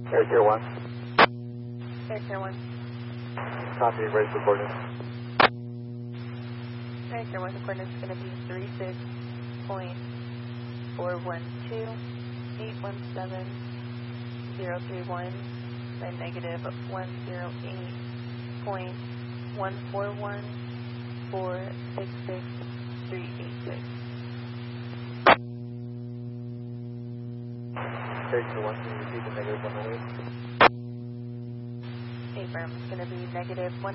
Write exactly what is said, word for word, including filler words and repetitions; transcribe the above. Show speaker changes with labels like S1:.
S1: Air Care one.
S2: Air Care one.
S1: Copy, race the coordinates.
S2: Air Care one, the coordinates is going to be three six point four one two eight one seven zero three one, then negative one zero eight point one four one four six six three eight six.
S1: Air Care one, can you repeat the negative one oh eight?
S2: Affirm, it's going to be negative one